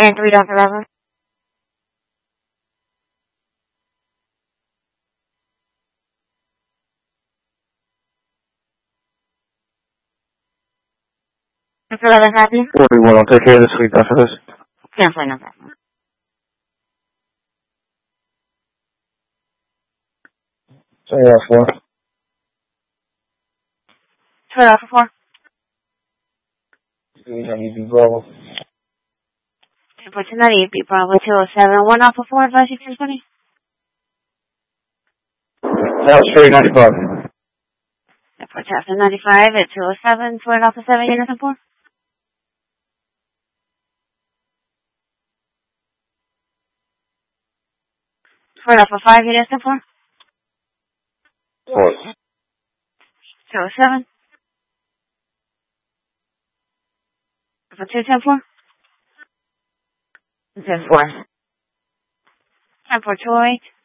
And 3 Delta Bravo. It's 11 happy. 41, I'll take care of this week after this. Cancel, no problem. So yeah, 4. Turn off for 4. EB Bravo. Airport 298, beat Bravo 207. 1 off for 4, advise you 1020. South Street 95. Airport Chapter 95 at 207. 2 off for 7, units and 4. Turn off for 5, units and 4. 4. 207. For 210 4. 4. Airport 208.